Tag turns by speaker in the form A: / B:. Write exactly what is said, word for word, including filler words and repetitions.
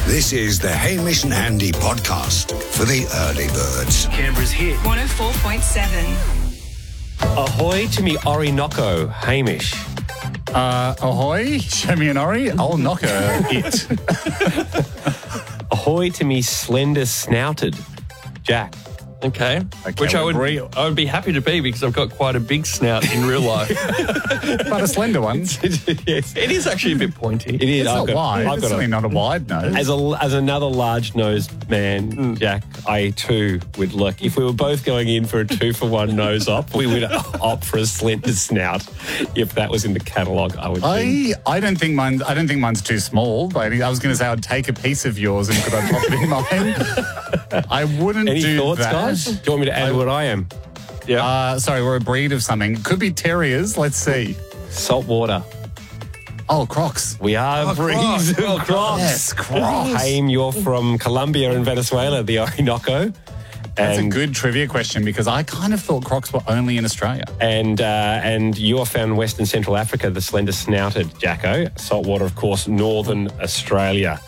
A: This is the Hamish and Andy podcast for the early birds.
B: Canberra's hit.
C: one oh four point seven.
D: Ahoy to me Orinoco, Hamish.
E: Uh, ahoy, show me an Ori, I'll knock her it.
D: Ahoy to me slender snouted, Jack.
B: Okay.
E: Okay,
B: Which I
E: we
B: would
E: agree.
B: I would be happy to be because I've got quite a big snout in real life.
E: But a slender one.
D: Yes.
B: It is actually a bit pointy.
D: It is.
E: It's
D: I've
E: not
D: got,
E: wide.
D: I've
E: It's
D: got
E: certainly
D: a,
E: not a wide nose.
D: as a as another large-nosed man, Jack, I too would look. If we were both going in for a two-for-one nose op, we would opt for a slender snout. If that was in the catalogue, I would think.
E: I, I don't think mine. I don't think mine's too small. But I was going to say I'd take a piece of yours and could I pop it in mine? I wouldn't
D: Any
E: do
D: thoughts,
E: that.
D: guys? Do you want me to add what I am?
B: Yeah.
E: Uh, sorry, we're a breed of something. Could be terriers. Let's see.
D: Salt water.
E: Oh, Crocs.
D: We are
B: Oh,
D: breeds
B: Crocs.
D: of
B: Well done.
D: Crocs.
E: Yes, Crocs.
D: Haim, you're from Colombia and Venezuela, the Orinoco.
E: That's
D: And-
E: a good trivia question because I kind of thought Crocs were only in Australia.
D: And uh, and you're found in Western Central Africa, the slender snouted Jacko. Saltwater, of course, Northern Australia.